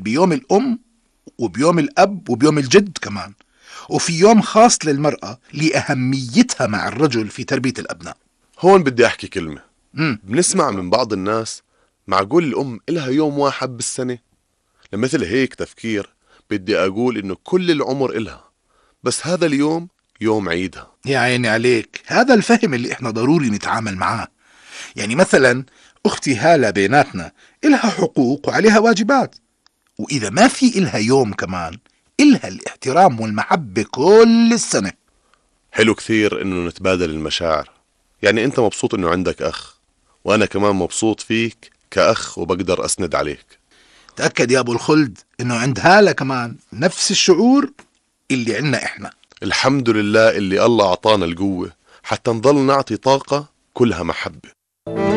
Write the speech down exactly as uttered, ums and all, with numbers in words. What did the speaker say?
بيوم الأم وبيوم الأب وبيوم الجد كمان، وفي يوم خاص للمرأة لأهميتها مع الرجل في تربية الأبناء. هون بدي أحكي كلمة. مم. بنسمع من بعض الناس معقول الأم إلها يوم واحد بالسنة؟ لمثل هيك تفكير بدي أقول إنه كل العمر إلها، بس هذا اليوم يوم عيدها. يا عيني عليك، هذا الفهم اللي احنا ضروري نتعامل معاه. يعني مثلا أختي هالة بيناتنا إلها حقوق وعليها واجبات، وإذا ما في إلها يوم كمان إلها الاحترام والمحبة كل السنة. حلو كثير إنه نتبادل المشاعر. يعني أنت مبسوط إنه عندك أخ، وأنا كمان مبسوط فيك كأخ وبقدر أسند عليك. تأكد يا أبو الخلد إنه عند هالة كمان نفس الشعور اللي عنا إحنا. الحمد لله اللي الله أعطانا القوة حتى نضل نعطي طاقة كلها محبة.